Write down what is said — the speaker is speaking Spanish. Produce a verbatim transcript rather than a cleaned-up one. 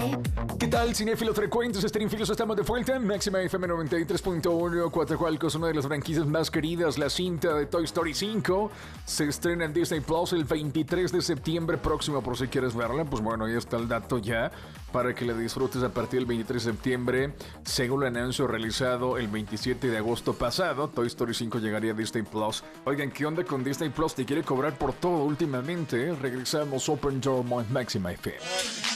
¿Qué tal, cinéfilos frecuentes, streamfilos? Estamos de vuelta en Máxima F M noventa y tres punto uno. Coatzacoalcos, una de las franquicias más queridas. La cinta de Toy Story cinco se estrena en Disney Plus el veintitrés de septiembre próximo. Por si quieres verla, pues bueno, ahí está el dato ya para que la disfrutes a partir del veintitrés de septiembre. Según el anuncio realizado el veintisiete de agosto pasado, Toy Story cinco llegaría a Disney Plus. Oigan, ¿qué onda con Disney Plus? Te quiere cobrar por todo últimamente. Regresamos Open Door Máxima F M.